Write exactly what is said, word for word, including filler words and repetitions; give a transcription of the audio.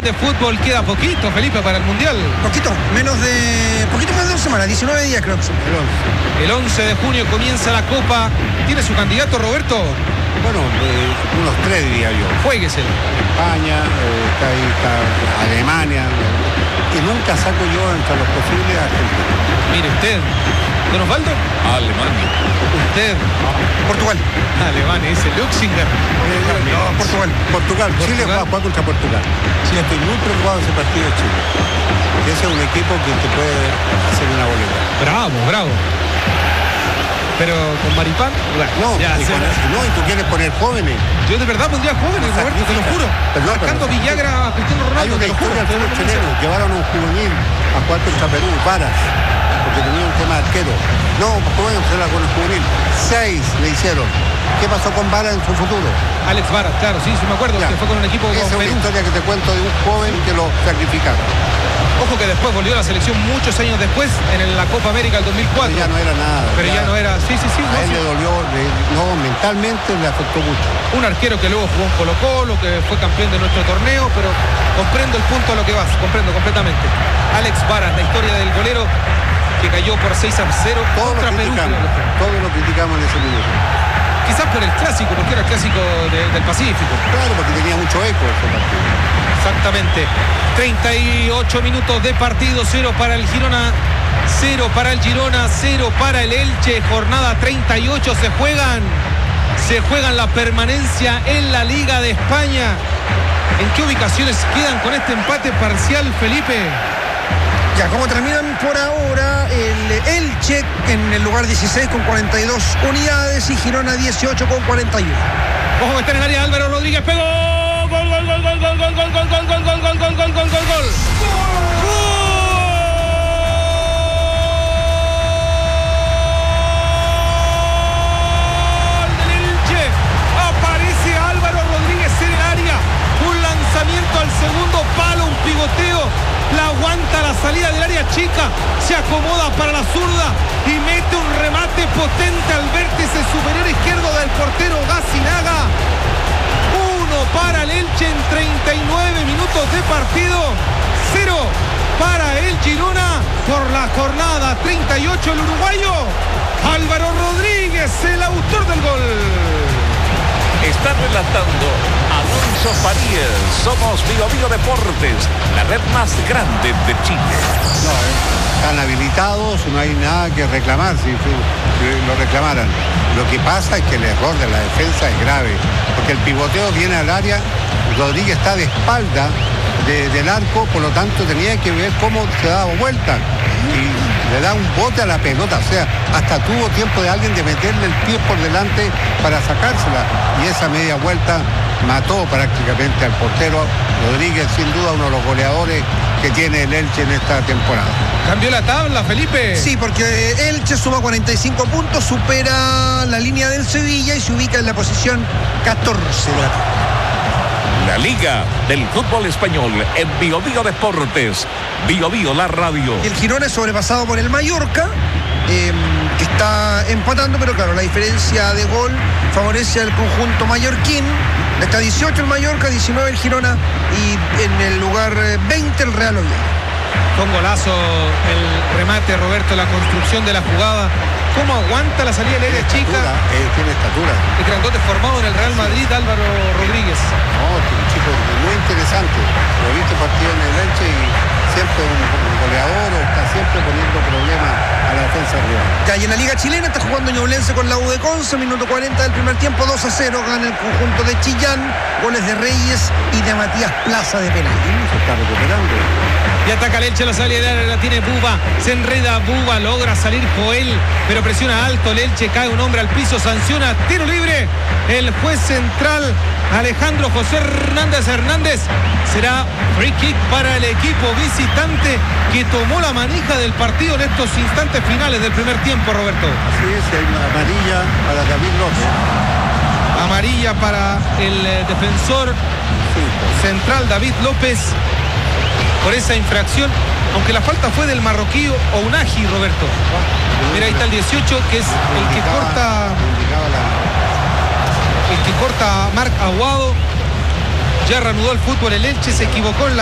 Mundial de Fútbol. Queda poquito, Felipe, para el Mundial. Poquito, menos de... Poquito más de dos semanas, diecinueve días creo que son. El once de junio comienza la Copa. ¿Tiene su candidato, Roberto? Bueno, eh, unos tres diría yo. Juégueselo. España, eh, está ahí, está Alemania. Y nunca saco yo entre los posibles a Argentina. Mire usted, don Osvaldo. Alemania. Usted. Portugal. Alemania, dice Luxinger. No, Portugal. Portugal. Chile Portugal. juega, juega contra Portugal. Sí, estoy muy preocupado de ese partido de Chile. Que ese es un equipo que te puede hacer una boleta. Bravo, bravo. Pero con Maripán, bueno, No, ya, y se- con- no, y tú quieres poner jóvenes. yo de verdad pondría jóvenes, Lo Roberto, te lo juro. Pero no, pero- Marcando Villagra a Cristiano Hay Ronaldo, una te lo juro. historia del te lo fútbol juro. chileno. Llevaron a un juvenil a jugar contra Perú, Varas, porque tenía un tema de arquero. No, bueno, será con el juvenil. Seis le hicieron. ¿Qué pasó con Varas en su futuro? Alex Varas, claro, sí, sí me acuerdo, Ya. que fue con un equipo Esa es con una Perú. historia que te cuento de un joven que lo sacrificaron. Ojo que después volvió a la selección muchos años después en la Copa América del dos mil cuatro. Pero ya no era nada. Pero ya no era, sí, sí, sí. A no, él sí. le dolió, le- no, mentalmente le afectó mucho. Un arquero que luego jugó en Colo Colo, que fue campeón de nuestro torneo, pero comprendo el punto a lo que vas, comprendo completamente. Alex Varas, la historia del golero que cayó por seis a cero Todos contra lo Perú. criticamos, creo que fue. todos lo criticamos en ese minuto. Quizás por el clásico, porque era el clásico de- del Pacífico. Claro, porque tenía mucho eco ese partido. Exactamente. treinta y ocho minutos de partido, cero para el Girona, cero para el Girona, cero para el Elche. Jornada treinta y ocho se juegan. Se juegan la permanencia en la Liga de España. ¿En qué ubicaciones quedan con este empate parcial, Felipe? Ya, ¿cómo terminan por ahora? El Elche en el lugar dieciséis con cuarenta y dos unidades y Girona dieciocho con cuarenta y uno. Ojo que está en el área, Álvaro Rodríguez pegó. Gol, gol, gol, gol, gol, gol, gol, gol, gol, gol, gol, gol, gol, gol, gol, gol, gol. Aparece Álvaro Rodríguez en el área. Un lanzamiento al segundo palo, un pivoteo. La aguanta la salida del área chica. Se acomoda para la zurda y mete un remate potente al vértice superior izquierdo del portero Gacinaga. Uno para el Elche en treinta y nueve minutos de partido. Cero para el Girona por la jornada treinta y ocho. El uruguayo Álvaro Rodríguez, el autor del gol. Está relatando Alonso Farías. Somos Vigo Vigo Deportes, la red más grande de Chile. No, eh, están habilitados, no hay nada que reclamar si, si lo reclamaran. Lo que pasa es que el error de la defensa es grave, porque el pivoteo viene al área, Rodríguez está de espalda de- del arco, por lo tanto tenía que ver cómo se daba vuelta y le da un bote a la pelota, o sea, hasta tuvo tiempo de alguien de meterle el pie por delante para sacársela, y esa media vuelta mató prácticamente al portero. Rodríguez, sin duda, uno de los goleadores que tiene el Elche en esta temporada. Cambió la tabla, Felipe. Sí, porque Elche suma cuarenta y cinco puntos, supera la línea del Sevilla y se ubica en la posición catorce de la tabla. La Liga del Fútbol Español en Vigo Vigo Deportes. Vigo Vigo, la radio. Y el Girona es sobrepasado por el Mallorca, eh, que está empatando, pero claro, la diferencia de gol favorece al conjunto mallorquín. Está dieciocho el Mallorca, diecinueve el Girona y en el lugar eh, veinte el Real Oviedo. Con golazo el remate, Roberto, la construcción de la jugada. ¿Cómo aguanta la salida del área chica? Estatura, eh, tiene estatura. El grandote formado en el Real Madrid, Álvaro Rodríguez. No, es un chico muy interesante. Lo he visto partido en el Elche y siempre un, un goleador, o está siempre poniendo problemas a la defensa rival. Ya, y en la Liga Chilena está jugando Ñublense con la U de Conce, minuto cuarenta del primer tiempo, dos a cero, gana el conjunto de Chillán, goles de Reyes y de Matías Plaza de penal. Se está recuperando. Y ataca el Elche, la salida de área la tiene Buba. Se enreda Buba, logra salir Joel, pero presiona alto el Elche, cae un hombre al piso, sanciona, tiro libre. El juez central, Alejandro José Hernández Hernández. Será free kick para el equipo visitante que tomó la manija del partido en estos instantes finales del primer tiempo, Roberto. Así es, hay una amarilla para David López. Amarilla para el eh, defensor central David López por esa infracción, aunque la falta fue del marroquí Ounahi, Roberto. Mira, ahí está el dieciocho, que es el que corta el que corta a Marc Aguado. Ya reanudó el fútbol el Elche, se equivocó en la